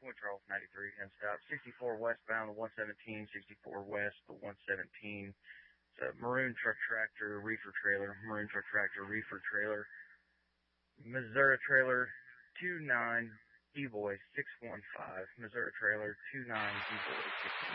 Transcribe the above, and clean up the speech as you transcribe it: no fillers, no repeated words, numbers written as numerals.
Point Charles 93, end stop. 64 westbound, the 117, 64 west, the 117. It's a maroon truck tractor, reefer trailer, maroon truck tractor, reefer trailer. Missouri trailer 29, D-Boy 615, Missouri trailer 29, D-Boy 615.